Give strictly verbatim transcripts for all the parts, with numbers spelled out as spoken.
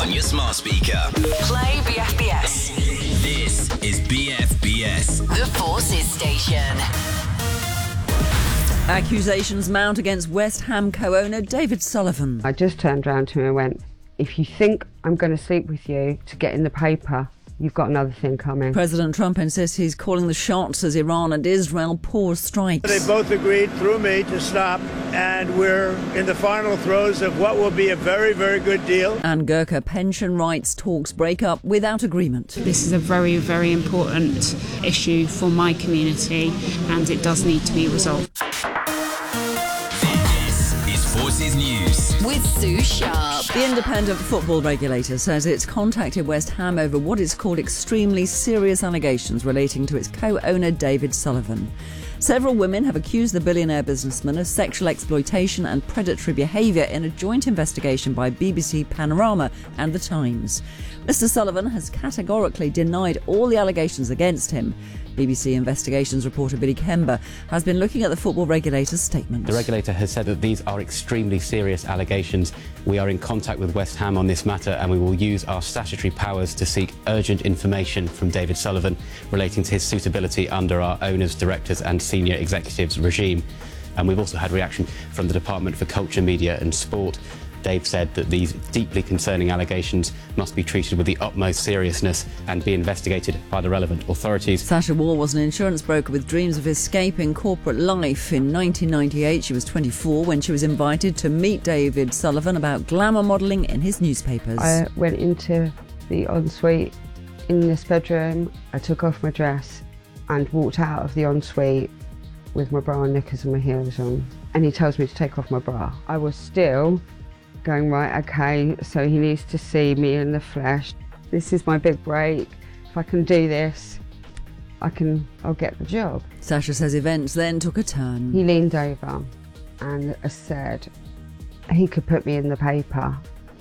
on your smart speaker. Play B F B S. This is B F B S. The Forces Station. Accusations mount against West Ham co-owner David Sullivan. I just turned around to him and went, if you think I'm going to sleep with you to get in the paper, you've got another thing coming. President Trump insists he's calling the shots as Iran and Israel pause strikes. They both agreed through me to stop, and we're in the final throes of what will be a very, very good deal. And Gurkha pension rights talks break up without agreement. This is a very, very important issue for my community, and it does need to be resolved. Forces News with Sue Sharp. The independent football regulator says it's contacted West Ham over what it's called extremely serious allegations relating to its co-owner David Sullivan. Several women have accused the billionaire businessman of sexual exploitation and predatory behaviour in a joint investigation by B B C Panorama and The Times. Mister Sullivan has categorically denied all the allegations against him. B B C Investigations reporter Billy Kember has been looking at the football regulator's statement. The regulator has said that these are extremely serious allegations. We are in contact with West Ham on this matter, and we will use our statutory powers to seek urgent information from David Sullivan relating to his suitability under our owners, directors and senior executives regime. And we've also had reaction from the Department for Culture, Media and Sport. They've said that these deeply concerning allegations must be treated with the utmost seriousness and be investigated by the relevant authorities. Sasha Wall was an insurance broker with dreams of escaping corporate life. In nineteen ninety-eight, she was twenty-four when she was invited to meet David Sullivan about glamour modelling in his newspapers. I went into the ensuite in this bedroom. I took off my dress and walked out of the ensuite with my bra and knickers and my heels on. And he tells me to take off my bra. I was still going, right, okay, so he needs to see me in the flesh. This is my big break. If I can do this, I can, I'll get the job. Sasha says events then took a turn. He leaned over and said he could put me in the paper,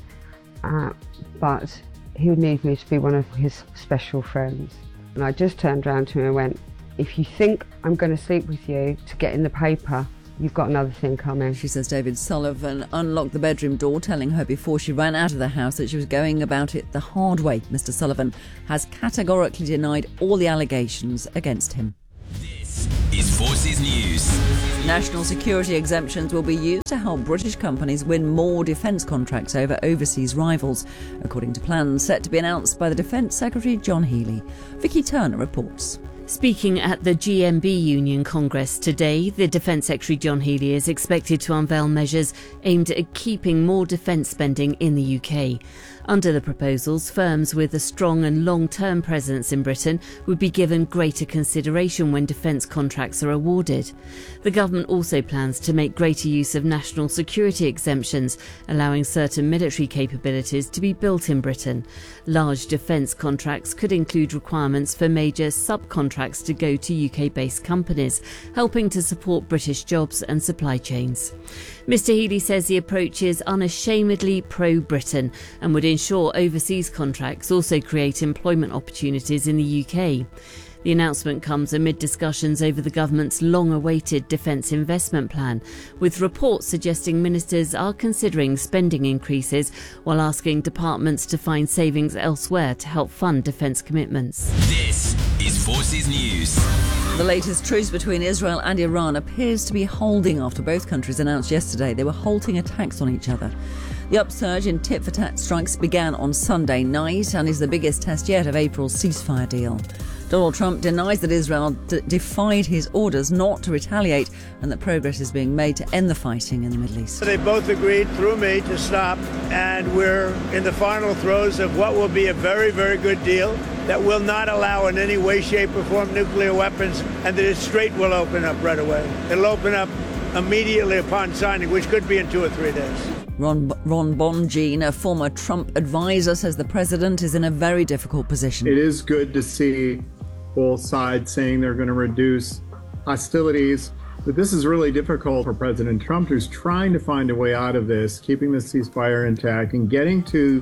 uh, but he would need me to be one of his special friends. And I just turned around to him and went, if you think I'm going to sleep with you to get in the paper, you've got another thing coming. She says David Sullivan unlocked the bedroom door, telling her before she ran out of the house that she was going about it the hard way. Mister Sullivan has categorically denied all the allegations against him. This is Forces News. National security exemptions will be used to help British companies win more defence contracts over overseas rivals, according to plans set to be announced by the Defence Secretary John Healey. Vicky Turner reports. Speaking at the G M B Union Congress today, the Defence Secretary John Healey is expected to unveil measures aimed at keeping more defence spending in the U K. Under the proposals, firms with a strong and long-term presence in Britain would be given greater consideration when defence contracts are awarded. The government also plans to make greater use of national security exemptions, allowing certain military capabilities to be built in Britain. Large defence contracts could include requirements for major subcontracts to go to U K-based companies, helping to support British jobs and supply chains. Mister Healey says the approach is unashamedly pro-Britain and would ensure overseas contracts also create employment opportunities in the U K. The announcement comes amid discussions over the government's long-awaited defence investment plan, with reports suggesting ministers are considering spending increases while asking departments to find savings elsewhere to help fund defence commitments. This is Forces News. The latest truce between Israel and Iran appears to be holding after both countries announced yesterday they were halting attacks on each other. The upsurge in tit-for-tat strikes began on Sunday night and is the biggest test yet of April's ceasefire deal. Donald Trump denies that Israel d- defied his orders not to retaliate and that progress is being made to end the fighting in the Middle East. They both agreed through me to stop, and we're in the final throes of what will be a very, very good deal that will not allow in any way, shape or form nuclear weapons, and that it straight will open up right away. It'll open up immediately upon signing, which could be in two or three days. Ron, Ron Bonjean, a former Trump advisor, says the president is in a very difficult position. It is good to see both sides saying they're going to reduce hostilities, but this is really difficult for President Trump, who's trying to find a way out of this, keeping the ceasefire intact and getting to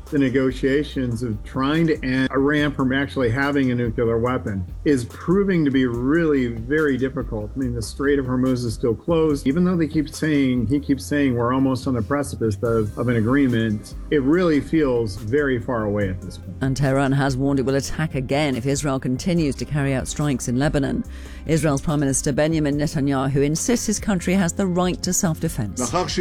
the negotiations of trying to end Iran from actually having a nuclear weapon is proving to be really very difficult. I mean, the Strait of Hormuz is still closed. Even though they keep saying, he keeps saying we're almost on the precipice of, of an agreement, it really feels very far away at this point. And Tehran has warned it will attack again if Israel continues to carry out strikes in Lebanon. Israel's Prime Minister Benjamin Netanyahu insists his country has the right to self-defense.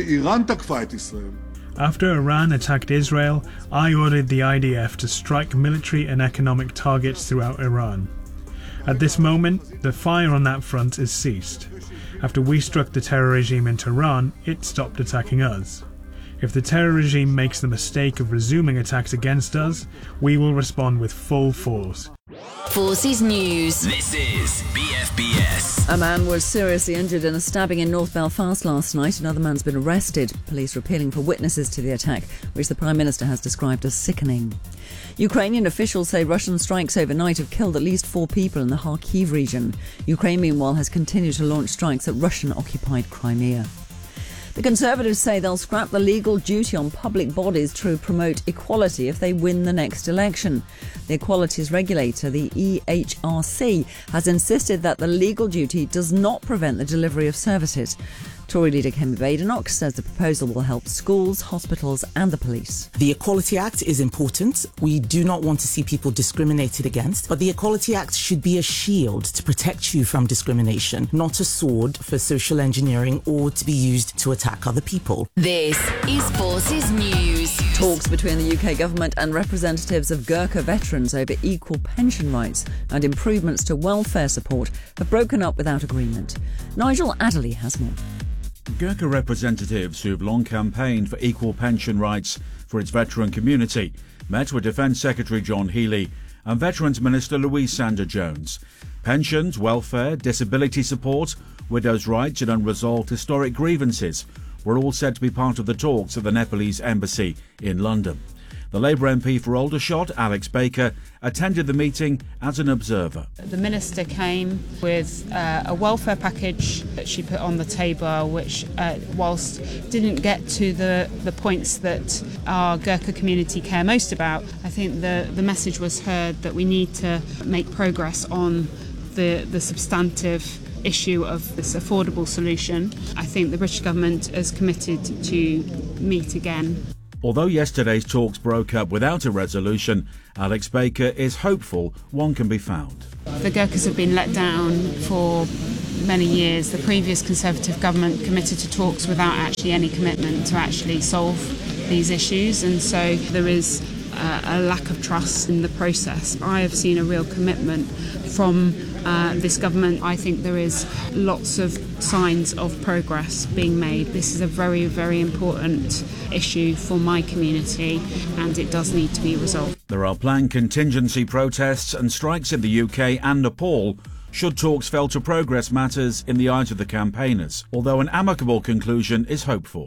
After Iran attacked Israel, I ordered the I D F to strike military and economic targets throughout Iran. At this moment, the fire on that front has ceased. After we struck the terror regime in Tehran, it stopped attacking us. If the terror regime makes the mistake of resuming attacks against us, we will respond with full force. Forces News. This is B F B S. A man was seriously injured in a stabbing in North Belfast last night. Another man's been arrested. Police are appealing for witnesses to the attack, which the Prime Minister has described as sickening. Ukrainian officials say Russian strikes overnight have killed at least four people in the Kharkiv region. Ukraine, meanwhile, has continued to launch strikes at Russian-occupied Crimea. The Conservatives say they'll scrap the legal duty on public bodies to promote equality if they win the next election. The equalities regulator, the E H R C, has insisted that the legal duty does not prevent the delivery of services. Tory leader Kemi Badenoch says the proposal will help schools, hospitals and the police. The Equality Act is important. We do not want to see people discriminated against, but the Equality Act should be a shield to protect you from discrimination, not a sword for social engineering or to be used to attack other people. This is Forces News. Talks between the U K government and representatives of Gurkha veterans over equal pension rights and improvements to welfare support have broken up without agreement. Nigel Adderley has more. Gurkha representatives who've long campaigned for equal pension rights for its veteran community met with Defence Secretary John Healey and Veterans Minister Louise Sanders-Jones. Pensions, welfare, disability support, widows' rights and unresolved historic grievances were all said to be part of the talks at the Nepalese embassy in London. The Labour M P for Aldershot, Alex Baker, attended the meeting as an observer. The Minister came with uh, a welfare package that she put on the table, which, uh, whilst didn't get to the, the points that our Gurkha community care most about, I think the, the message was heard that we need to make progress on the, the substantive issue of this affordable solution. I think the British government is committed to meet again. Although yesterday's talks broke up without a resolution, Alex Baker is hopeful one can be found. The Gurkhas have been let down for many years. The previous Conservative government committed to talks without actually any commitment to actually solve these issues, and so there is uh, a lack of trust in the process. I have seen a real commitment from uh, this government. I think there is lots of signs of progress being made. This is a very, very important issue for my community, and it does need to be resolved. There are planned contingency protests and strikes in the U K and Nepal should talks fail to progress matters in the eyes of the campaigners, although an amicable conclusion is hoped for.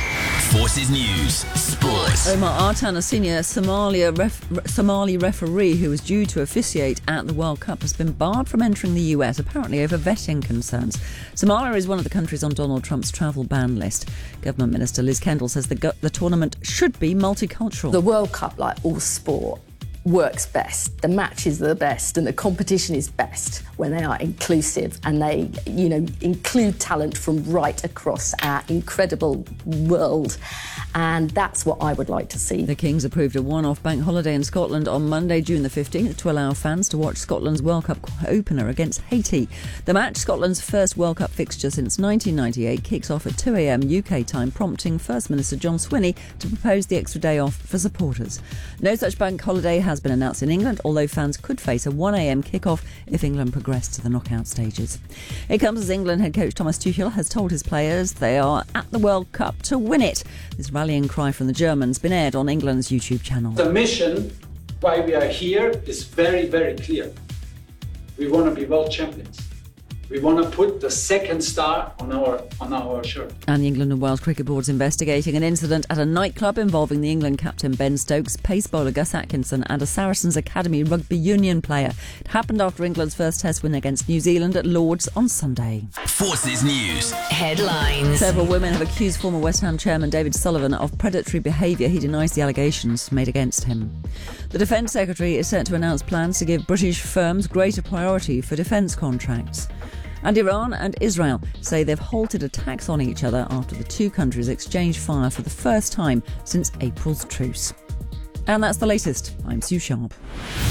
Forces News Sports. Omar Artan, a senior Somalia ref- Somali referee who was due to officiate at the World Cup, has been barred from entering the U S, apparently over vetting concerns. Somalia is one of the countries on Donald Trump's travel ban list. Government Minister Liz Kendall says the, gu- the tournament should be multicultural. The World Cup, like all sport, works best. The matches are the best and the competition is best when they are inclusive and they, you know, include talent from right across our incredible world. And that's what I would like to see. The Kings approved a one-off bank holiday in Scotland on Monday, June the fifteenth, to allow fans to watch Scotland's World Cup opener against Haiti. The match, Scotland's first World Cup fixture since nineteen ninety-eight, kicks off at two a.m. U K time, prompting First Minister John Swinney to propose the extra day off for supporters. No such bank holiday has been announced in England, although fans could face a one a.m. kick-off if England progress to the knockout stages. It comes as England head coach Thomas Tuchel has told his players they are at the World Cup to win it. This rallying cry from the Germans been aired on England's YouTube channel. The mission why we are here is very, very clear. We want to be world champions. We want to put the second star on our on our shirt. And the England and Wales Cricket Board's investigating an incident at a nightclub involving the England captain Ben Stokes, pace bowler Gus Atkinson and a Saracens Academy rugby union player. It happened after England's first Test win against New Zealand at Lord's on Sunday. Forces News. Headlines. Several women have accused former West Ham chairman David Sullivan of predatory behaviour. He denies the allegations made against him. The Defence Secretary is set to announce plans to give British firms greater priority for defence contracts. And Iran and Israel say they've halted attacks on each other after the two countries exchanged fire for the first time since April's truce. And that's the latest. I'm Sue Sharp.